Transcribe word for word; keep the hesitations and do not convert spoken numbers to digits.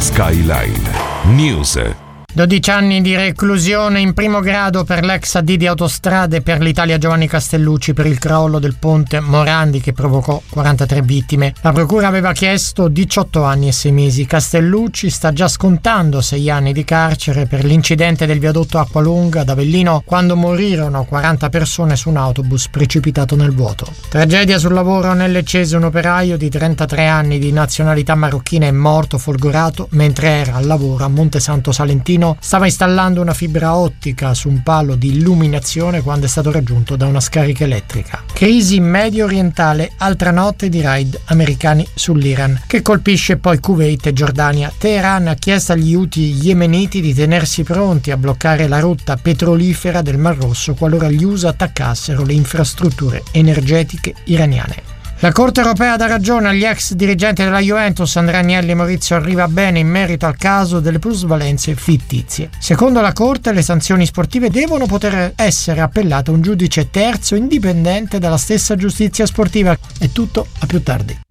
Skyline News. dodici anni di reclusione in primo grado per l'ex A D di Autostrade per l'Italia Giovanni Castellucci per il crollo del ponte Morandi che provocò quarantatré vittime. La procura aveva chiesto diciotto anni e sei mesi. Castellucci sta già scontando sei anni di carcere per l'incidente del viadotto Acqualunga ad Avellino quando morirono quaranta persone su un autobus precipitato nel vuoto. Tragedia sul lavoro nel Leccese, un operaio di trentatré anni di nazionalità marocchina è morto folgorato mentre era al lavoro a Montesanto Salentino. Stava installando una fibra ottica su un palo di illuminazione quando è stato raggiunto da una scarica elettrica. Crisi medio orientale, altra notte di raid americani sull'Iran, che colpisce poi Kuwait e Giordania. Teheran ha chiesto agli Houthi yemeniti di tenersi pronti a bloccare la rotta petrolifera del Mar Rosso qualora gli U S A attaccassero le infrastrutture energetiche iraniane. La Corte europea dà ragione agli ex dirigenti della Juventus Andrea Agnelli e Maurizio Arrivabene in merito al caso delle plusvalenze fittizie. Secondo la Corte, le sanzioni sportive devono poter essere appellate a un giudice terzo indipendente dalla stessa giustizia sportiva. È tutto, a più tardi.